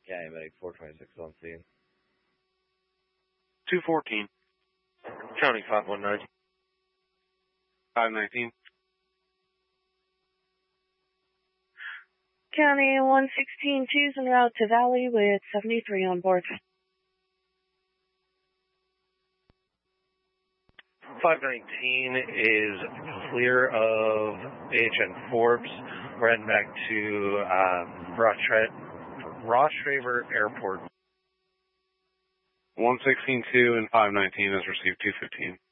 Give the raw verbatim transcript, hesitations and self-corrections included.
Yeah, medic four twenty-six on scene. two fourteen. County five one nine. five nineteen. County one sixteen two's en route to Valley with seventy-three on board. five nineteen is clear of A H N Forbes. We're heading back to uh, Ross, Ross Traver Airport. one sixteen two and five nineteen has received two fifteen.